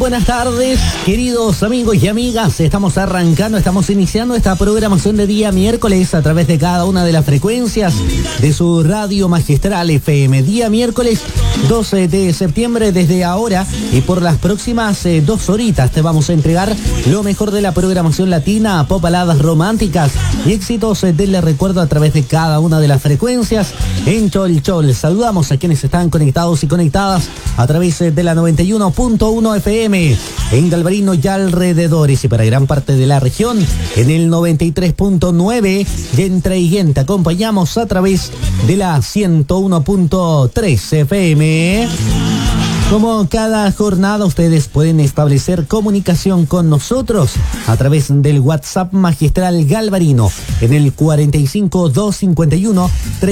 buenas tardes, queridos amigos y amigas. Estamos iniciando esta programación de día miércoles a través de cada una de las frecuencias de su radio magistral FM. Día miércoles 12 de septiembre, desde ahora y por las próximas 2 horitas te vamos a entregar lo mejor de la programación latina, pop, baladas románticas y éxitos del recuerdo a través de cada una de las frecuencias en Chol Chol. Saludamos a quienes están conectados y conectadas a través de la 91.1 FM en Galvarino y alrededores, y para gran parte de la región en el 93.9 y en Traiguén te acompañamos a través de la 101.3 FM. Como cada jornada, ustedes pueden establecer comunicación con nosotros a través del WhatsApp magistral Galvarino en el 45 251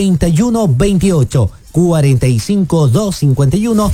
3128. 45 251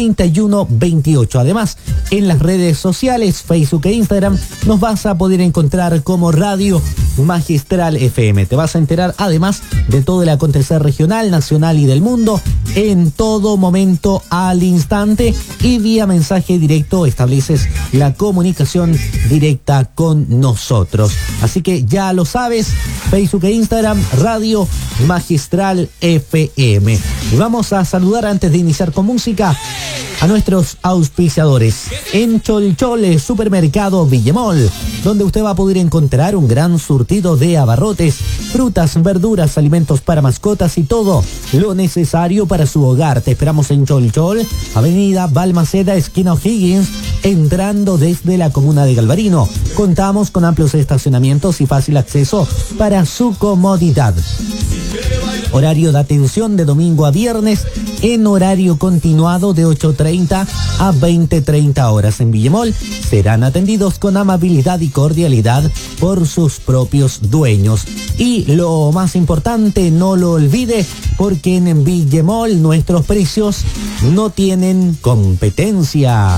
3128. Además, en las redes sociales, Facebook e Instagram, nos vas a poder encontrar como Radio Magistral FM. Te vas a enterar además de todo el acontecer regional, nacional y del mundo en todo momento, al instante, y vía mensaje directo estableces la comunicación directa con nosotros. Así que ya lo sabes, Facebook e Instagram, Radio Magistral FM. Y vamos a saludar, antes de iniciar con música, a nuestros auspiciadores. En Cholchole, Supermercado Villemol, donde usted va a poder encontrar un gran surtido de abarrotes, frutas, verduras, alimentos para mascotas y todo lo necesario para su hogar. Te esperamos en Cholchol, Avenida Balmaceda, esquina O'Higgins, entrando desde la comuna de Galvarino. Contamos con amplios estacionamientos y fácil acceso para su comodidad. Horario de atención de domingo a viernes en horario continuado de 8:30 a 20:30 horas. En Villemol serán atendidos con amabilidad y cordialidad por sus propios dueños. Y lo más importante, no lo olvide, porque en Villemol nuestros precios no tienen competencia.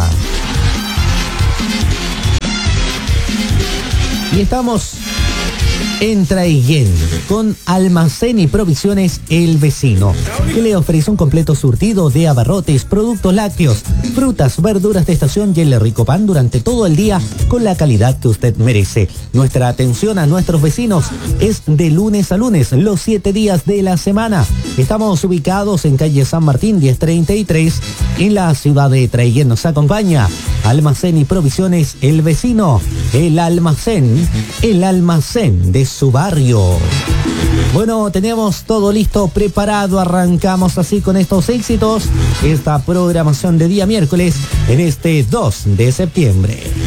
Y estamos en Traiguén con Almacén y Provisiones El Vecino, que le ofrece un completo surtido de abarrotes, productos lácteos, frutas, verduras de estación y el rico pan durante todo el día con la calidad que usted merece. Nuestra atención a nuestros vecinos es de lunes a lunes, los 7 días de la semana. Estamos ubicados en calle San Martín 1033 en la ciudad de Traiguén. Nos acompaña Almacén y Provisiones El Vecino, el almacén de su barrio. Bueno, tenemos todo listo, preparado. Arrancamos así con estos éxitos esta programación de día miércoles en este 2 de septiembre.